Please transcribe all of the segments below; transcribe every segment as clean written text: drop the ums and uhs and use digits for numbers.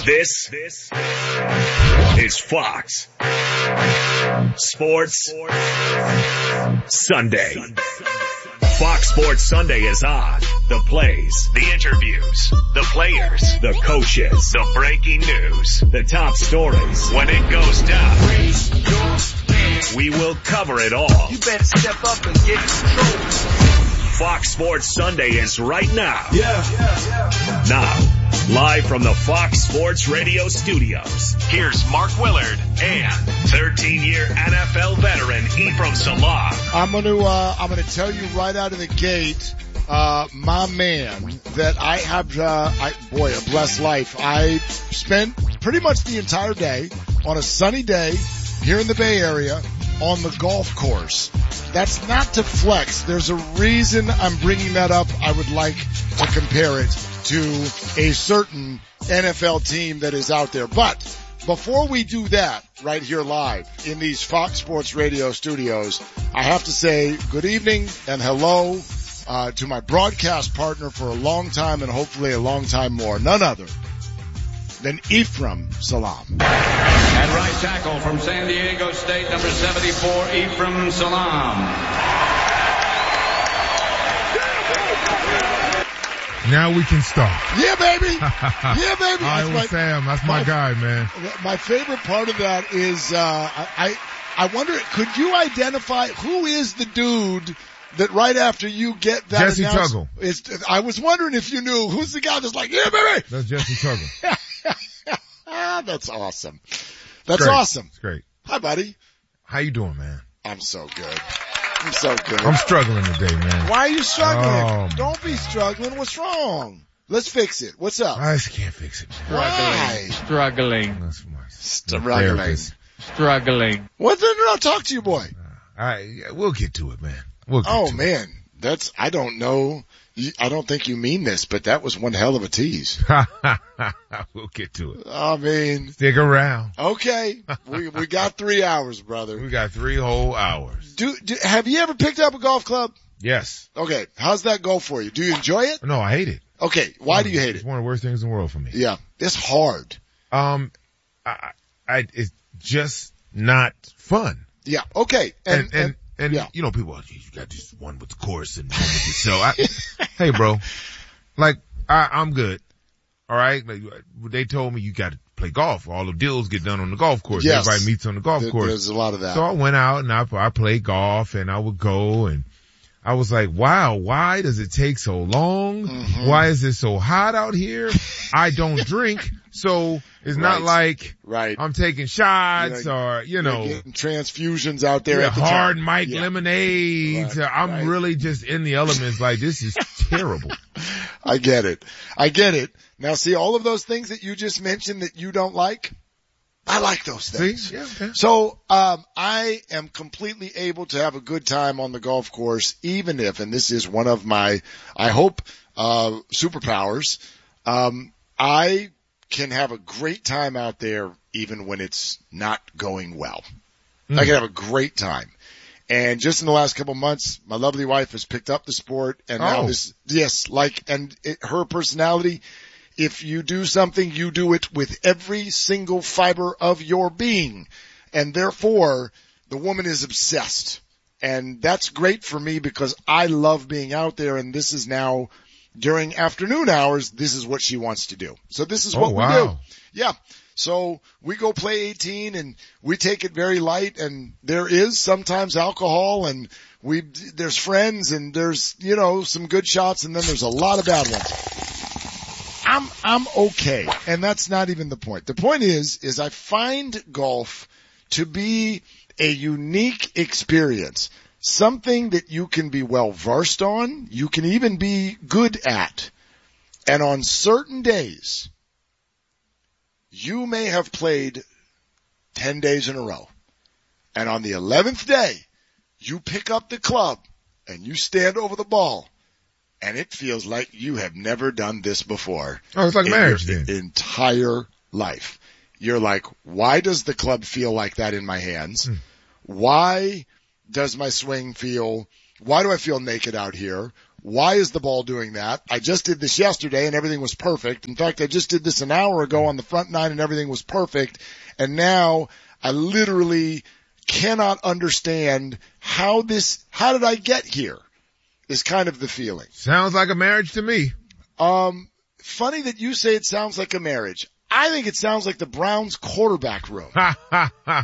This is Fox Sports Sunday. Fox Sports Sunday is on. The plays, the interviews, the players, the coaches, the breaking news, the top stories. When it goes down, we will cover it all. You better step up and get control. Fox Sports Sunday is right now. Now, live from the Fox Sports Radio studios, here's Mark Willard and 13-year NFL veteran Ephraim Salaam. I'm gonna tell you right out of the gate, my man, that I have, boy, a blessed life. I spent pretty much the entire day on a sunny day here in the Bay Area on the golf course. That's not to flex. There's a reason I'm bringing that up. I would like to compare it to a certain NFL team that is out there. But before we do that right here live in these Fox Sports Radio studios, I have to say good evening and hello to my broadcast partner for a long time and hopefully a long time more. None other than Ephraim Salaam. At right tackle from San Diego State, number 74, Ephraim Salaam. Now we can start. Yeah, baby. Yeah, baby. All right, Sam, that's my guy, man. My favorite part of that is, I wonder, could you identify who is the dude that right after you get that Jesse Tuggle. I was wondering if you knew who's the guy that's like, yeah, baby. That's Jesse Tuggle. That's awesome. That's awesome. It's great. Hi, buddy. How you doing, man? I'm so good. I'm so good. I'm struggling today, man. Why are you struggling? Oh, Don't be struggling. What's wrong? Let's fix it. What's up? I just can't fix it, man. Why? Struggling. That's my Struggling. Struggling. What? No, talk to you, boy. We'll get to it, man. We'll get to it. Man. I don't know. I don't think you mean this, but that was one hell of a tease. We'll get to it. I mean, stick around. Okay. We got 3 hours, brother. We got 3 whole hours. Have you ever picked up a golf club? Yes. Okay. How's that go for you? Do you enjoy it? No, I hate it. Okay. Why do you hate it? It's one of the worst things in the world for me. Yeah. It's hard. It's just not fun. Yeah. Okay. And yeah. You know, people, you got this one with the course and one with the, so hey bro, like, I'm good. All right. Like, they told me you got to play golf. All the deals get done on the golf course. Yes. Everybody meets on the golf course. There's a lot of that. So I went out and I played golf and I would go and I was like, wow, why does it take so long? Mm-hmm. Why is it so hot out here? I don't drink. So it's not like I'm taking shots or, you know, getting transfusions out there. Yeah, at the hard time. Mike lemonades. I'm really just in the elements. Like, this is terrible. I get it. Now see, all of those things that you just mentioned that you don't like, I like those things. See? Yeah, okay. So, I am completely able to have a good time on the golf course, even if, and this is one of my, I hope, superpowers, I can have a great time out there even when it's not going well. I can have a great time. And just in the last couple of months, my lovely wife has picked up the sport and now her personality, if you do something, you do it with every single fiber of your being. And therefore, the woman is obsessed. And that's great for me because I love being out there, and this is now during afternoon hours, this is what she wants to do. So this is what we do. Yeah. So we go play 18 and we take it very light, and there is sometimes alcohol, and there's friends, and there's, you know, some good shots, and then there's a lot of bad ones. I'm okay. And that's not even the point. The point is I find golf to be a unique experience. Something that you can be well versed on, you can even be good at. And on certain days, you may have played 10 days in a row. And on the 11th day, you pick up the club and you stand over the ball, and it feels like you have never done this before. Oh, it's like marriage then. Entire life. You're like, why does the club feel like that in my hands? Why does my swing feel, why do I feel naked out here? Why is the ball doing that? I just did this yesterday and everything was perfect. In fact, I just did this an hour ago on the front nine and everything was perfect. And now I literally cannot understand how did I get here is kind of the feeling. Sounds like a marriage to me. Funny that you say it sounds like a marriage. I think it sounds like the Browns quarterback room. I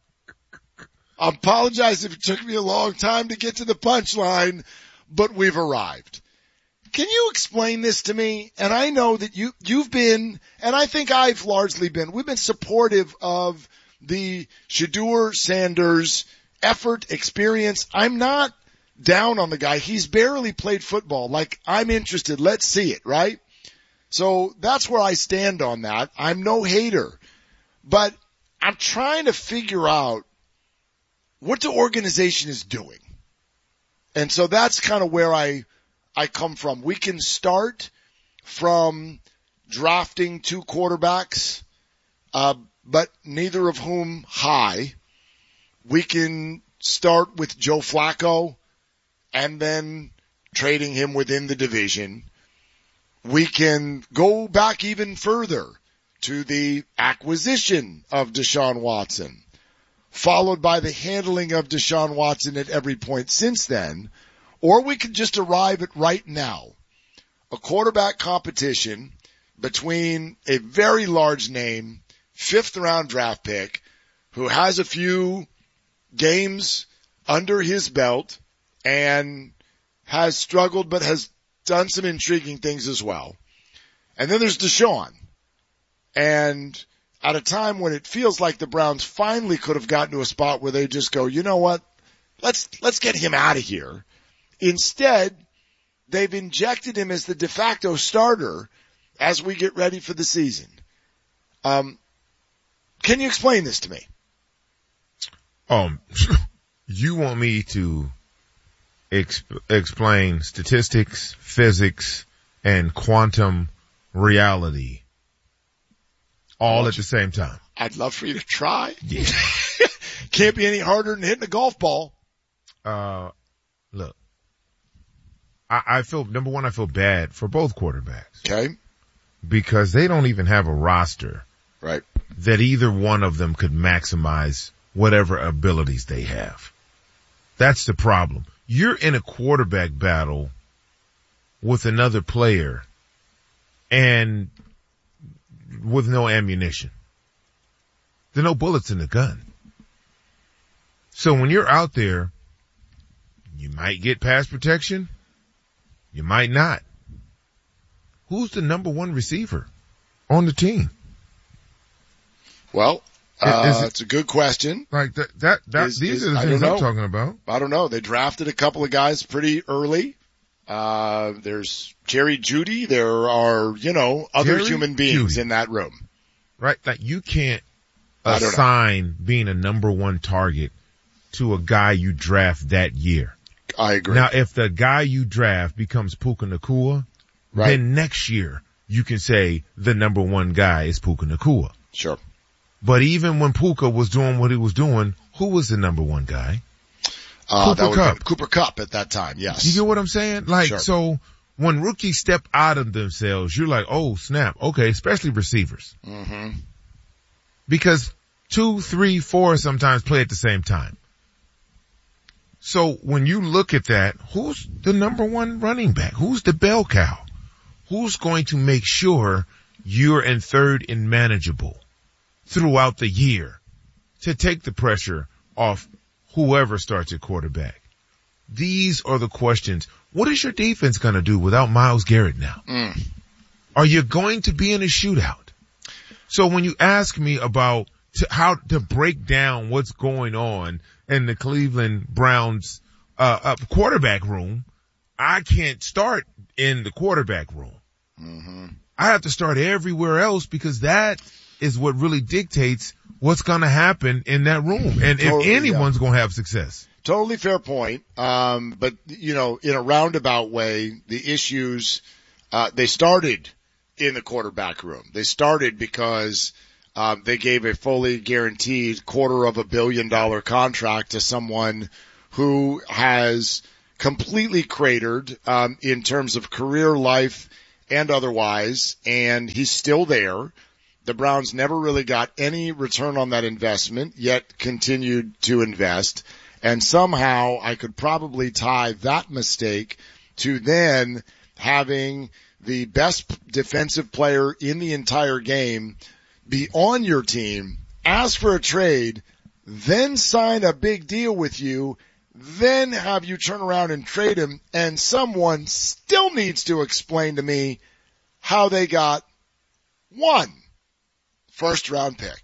apologize if it took me a long time to get to the punchline, but we've arrived. Can you explain this to me? And I know that you've been, and I think I've largely been, we've been supportive of the Shedeur Sanders effort, experience. I'm not down on the guy. He's barely played football. Like, I'm interested. Let's see it, right? So that's where I stand on that. I'm no hater, but I'm trying to figure out what the organization is doing. And so that's kind of where I come from. We can start from drafting 2 quarterbacks, but neither of whom high. We can start with Joe Flacco and then trading him within the division. We can go back even further to the acquisition of Deshaun Watson, followed by the handling of Deshaun Watson at every point since then, or we could just arrive at right now, a quarterback competition between a very large name, 5th round draft pick, who has a few games under his belt and has struggled but has done some intriguing things as well. And then there's Deshaun. And at a time when it feels like the Browns finally could have gotten to a spot where they just go, you know what? Let's get him out of here. Instead, they've injected him as the de facto starter as we get ready for the season. Can you explain this to me? You want me to explain statistics, physics, and quantum reality all at the same time? I'd love for you to try. Yeah. Can't be any harder than hitting a golf ball. Look, I feel, number one, I feel bad for both quarterbacks. Okay. Because they don't even have a roster. Right. That either one of them could maximize whatever abilities they have. That's the problem. You're in a quarterback battle with another player and with no ammunition. There are no bullets in the gun. So when you're out there, you might get pass protection. You might not. Who's the number 1 receiver on the team? Well, it's a good question. Like these are the things I'm talking about. I don't know. They drafted a couple of guys pretty early. There's Jerry Jeudy. There are, other human beings in that room. Right. Like you can't assign being a number 1 target to a guy you draft that year. I agree. Now, if the guy you draft becomes Puka Nacua, right, then next year you can say the number 1 guy is Puka Nacua. Sure. But even when Puka was doing what he was doing, who was the number 1 guy? Cooper Kupp. Cooper Kupp at that time, yes. You get what I'm saying? Like, sure. So when rookies step out of themselves, you're like, oh snap. Okay. Especially receivers. Mm-hmm. Because 2, 3, 4 sometimes play at the same time. So when you look at that, who's the number 1 running back? Who's the bell cow? Who's going to make sure you're in third and manageable throughout the year to take the pressure off whoever starts at quarterback? These are the questions. What is your defense going to do without Myles Garrett now? Are you going to be in a shootout? So when you ask me about how to break down what's going on in the Cleveland Browns quarterback room, I can't start in the quarterback room. Mm-hmm. I have to start everywhere else because that is what really dictates what's going to happen in that room and totally, if anyone's going to have success. Totally fair point. But in a roundabout way, the issues, they started in the quarterback room. They started because they gave a fully guaranteed $250 million contract to someone who has completely cratered, in terms of career life and otherwise, and he's still there. The Browns never really got any return on that investment, yet continued to invest. And somehow I could probably tie that mistake to then having the best defensive player in the entire game be on your team, ask for a trade, then sign a big deal with you, then have you turn around and trade him, and someone still needs to explain to me how they got one first-round pick.